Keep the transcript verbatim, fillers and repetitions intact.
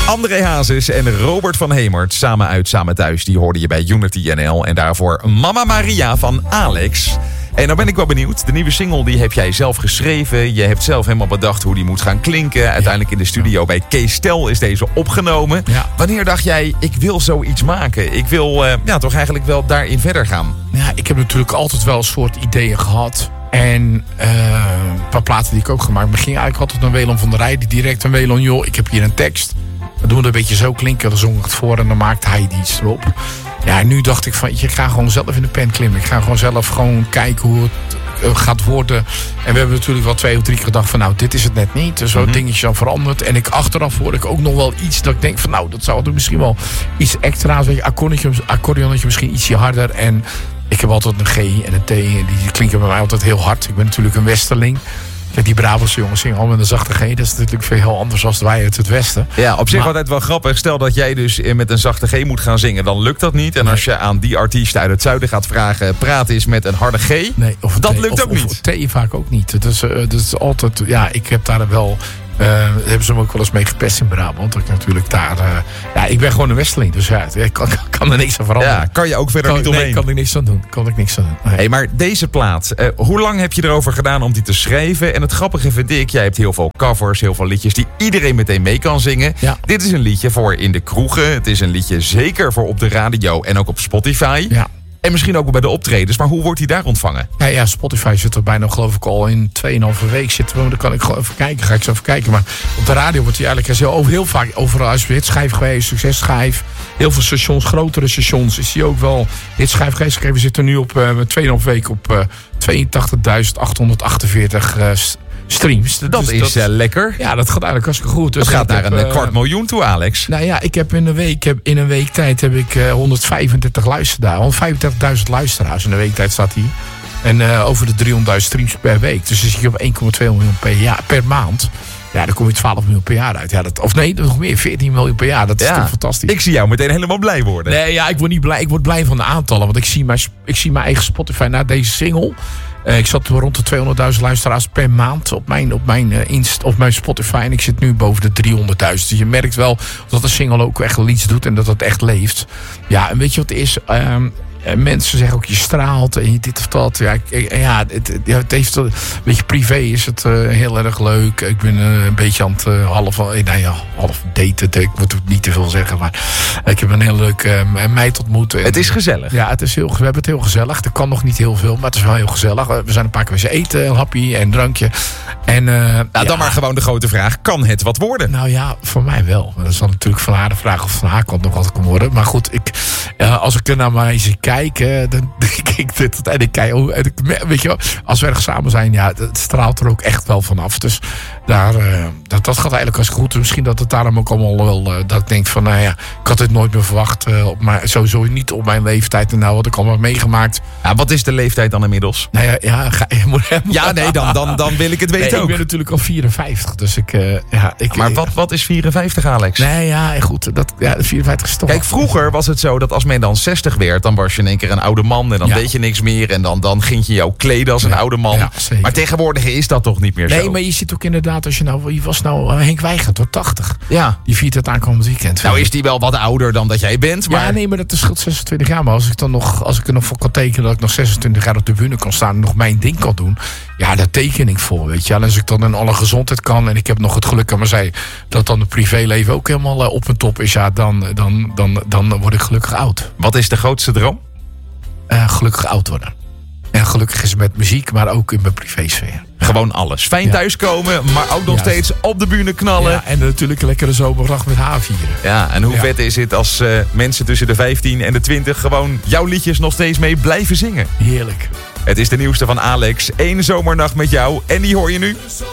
André Hazes en Robert van Hemert, samen uit, samen thuis. Die hoorde je bij Unity N L. En daarvoor Mama Maria van Alex. En nou ben ik wel benieuwd. De nieuwe single die heb jij zelf geschreven. Je hebt zelf helemaal bedacht hoe die moet gaan klinken. Uiteindelijk in de studio bij Kees Tel is deze opgenomen. Ja. Wanneer dacht jij, ik wil zoiets maken? Ik wil uh, ja, toch eigenlijk wel daarin verder gaan? Ja, ik heb natuurlijk altijd wel een soort ideeën gehad. En uh, een paar platen die ik ook gemaakt. Maar ging eigenlijk altijd naar Welon van der Rij. Die direct aan Welon, joh, ik heb hier een tekst. Dan doen we het een beetje zo klinken. Dan zong ik het voor en dan maakte hij die iets erop. Ja, en nu dacht ik van, ik ga gewoon zelf in de pen klimmen. Ik ga gewoon zelf gewoon kijken hoe het gaat worden. En we hebben natuurlijk wel twee of drie keer gedacht van, nou, dit is het net niet. Dus zo'n mm-hmm. dingetje dan veranderd. En ik achteraf hoorde ik ook nog wel iets dat ik denk van, nou, dat zou er misschien wel iets extra's. Weet je, accordeonnetje, accordeonnetje misschien ietsje harder. En ik heb altijd een G en een T. En die klinken bij mij altijd heel hard. Ik ben natuurlijk een westerling. Die Brabantse jongens zingen al met een zachte G. Dat is natuurlijk veel heel anders dan wij uit het westen. Ja, op zich maar, altijd wel grappig. Stel dat jij dus met een zachte G moet gaan zingen, dan lukt dat niet. En nee. als je aan die artiest uit het zuiden gaat vragen, praat eens met een harde G. Nee, of dat T, lukt of, ook niet. Of T vaak ook niet. Dus, uh, dat is altijd, ja, ik heb daar wel... Uh, hebben ze me ook wel eens mee gepest in Brabant. Dat ik natuurlijk daar... Uh, ja, ik ben gewoon een westerling. Dus ja, ik kan, kan er niks aan veranderen. Ja, kan je ook verder kan, niet omheen. Nee, kan ik niks aan doen. Kan ik niks aan doen. Nee. Hey, maar deze plaat, uh, hoe lang heb je erover gedaan om die te schrijven? En het grappige vind ik, jij hebt heel veel covers, heel veel liedjes die iedereen meteen mee kan zingen. Ja. Dit is een liedje voor in de kroegen. Het is een liedje zeker voor op de radio en ook op Spotify. Ja. En misschien ook bij de optredens, maar hoe wordt hij daar ontvangen? Ja, ja, Spotify zit er bijna geloof ik al in tweeënhalve week zitten we. Dan kan ik gewoon even kijken, ga ik zo even kijken. Maar op de radio wordt hij eigenlijk heel, heel vaak overal als hitschijf geweest, successchijf. Heel veel stations, grotere stations is hij ook wel hitschijf geweest. We zitten nu op uh, tweeënhalve week op uh, tweeëntachtigduizend achthonderdachtenveertig uh, streams. Dat dus, is dat, uh, lekker. Ja, dat gaat eigenlijk hartstikke goed. Dus dat gaat naar heb, een uh, kwart miljoen toe, Alex. Nou ja, ik heb in een week, heb, in een week tijd heb ik uh, honderdvijfendertig luisteraars, honderdvijfendertigduizend luisteraars in de weektijd staat hij. En uh, over de driehonderdduizend streams per week. Dus dan zit je op één komma twee miljoen per, jaar, per maand. Ja, dan kom je twaalf miljoen per jaar uit. Ja, dat, of nee, nog meer, veertien miljoen per jaar. Dat is ja, toch fantastisch. Ik zie jou meteen helemaal blij worden. Nee, ja, ik word niet blij. Ik word blij van de aantallen. Want ik zie mijn, ik zie mijn eigen Spotify na deze single. Uh, ik zat rond de tweehonderdduizend luisteraars per maand op mijn, op, mijn, uh, inst, op mijn Spotify. En ik zit nu boven de driehonderdduizend. Dus je merkt wel dat de single ook echt wel iets doet. En dat het echt leeft. Ja, en weet je wat het is? Um, Mensen zeggen ook je straalt en je dit of dat. Ja, ik, ja, het, het heeft een beetje privé is het uh, heel erg leuk. Ik ben uh, een beetje aan het uh, half, uh, nou ja, half daten. Ik moet niet te veel zeggen, maar ik heb een heel leuk uh, meid ontmoet. En, het is gezellig. Ja, het is heel, we hebben het heel gezellig. Er kan nog niet heel veel, maar het is wel heel gezellig. We zijn een paar keer eten, een hapje en drankje. En, uh, nou, ja, dan maar gewoon de grote vraag. Kan het wat worden? Nou ja, voor mij wel. Dat is dan natuurlijk van haar de vraag of van haar kant nog wat kan worden. Maar goed, ik, uh, als ik er naar mij zie kijken, dan denk ik dit en ik kijk, oh, en ik, weet je wel, als we ergens samen zijn, ja, het straalt er ook echt wel vanaf. Dus daar, uh, dat, dat gaat eigenlijk als goed. Misschien dat het daarom ook allemaal wel, uh, dat ik denk van, nou ja, ik had dit nooit meer verwacht. Uh, op mijn, sowieso niet op mijn leeftijd en nou wat ik allemaal meegemaakt. Ja, wat is de leeftijd dan inmiddels? Nou ja, ja, ga, je moet ja nee, dan, dan, dan wil ik het weten nee, ook. Ik ben natuurlijk al vierenvijftig, dus ik, uh, ja, ik. Maar wat, wat is vierenvijftig, Alex? Nee, ja, goed, dat, ja, vierenvijftig is toch. Kijk, vroeger was het zo dat als men dan zestig werd, dan was je in één keer een oude man en dan ja. deed je niks meer en dan, dan ging je jou kleden als een ja, oude man. Ja, maar tegenwoordig is dat toch niet meer nee, zo? Nee, maar je ziet ook inderdaad, als je nou, je was nou uh, Henk Weigert door tachtig. Ja. Die viert het aankomend weekend. Nou is die wel wat ouder dan dat jij bent, maar... Ja, nee, maar dat is zesentwintig jaar. Maar als ik dan nog, als ik er nog voor kan tekenen dat ik nog zesentwintig jaar op de bühne kan staan en nog mijn ding kan doen, ja, daar teken ik voor, weet je. En als ik dan in alle gezondheid kan en ik heb nog het geluk aan me zij dat dan het privéleven ook helemaal uh, op mijn top is, ja, dan, dan, dan, dan word ik gelukkig oud. Wat is de grootste droom? Uh, gelukkig oud worden. En gelukkig is het met muziek, maar ook in mijn privésfeer. Gewoon alles. Fijn ja. thuiskomen, maar ook nog ja. steeds op de bühne knallen. Ja, en natuurlijk een lekkere zomerdag met haar vieren. Ja, en hoe ja. vet is het als uh, mensen tussen de vijftien en de twintig gewoon jouw liedjes nog steeds mee blijven zingen. Heerlijk. Het is de nieuwste van Alex. Eén zomernacht met jou. En die hoor je nu.